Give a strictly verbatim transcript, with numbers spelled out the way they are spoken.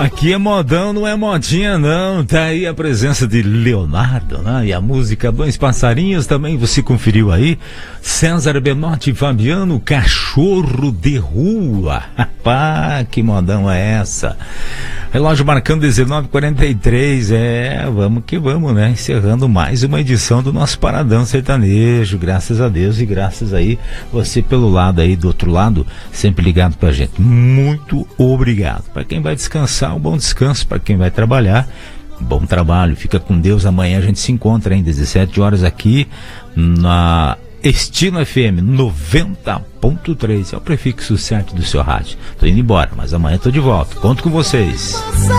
Aqui é modão, não é modinha não. Tá aí a presença de Leonardo, né? E a música Dois Passarinhos também você conferiu aí. César Benotti e Fabiano, Cachorro de Rua. Rapaz, que modão é essa? Relógio marcando dezenove e quarenta e três. É, vamos que vamos, né? Encerrando mais uma edição do nosso Paradão Sertanejo. Graças a Deus e graças aí você pelo lado aí, do outro lado, sempre ligado pra gente. Muito obrigado. Para quem vai descansar, um bom descanso. Para quem vai trabalhar, bom trabalho. Fica com Deus. Amanhã a gente se encontra, hein? dezessete horas aqui na Estilo F M noventa ponto três. É o prefixo certo do seu rádio. Tô indo embora, mas amanhã tô de volta. Conto com vocês.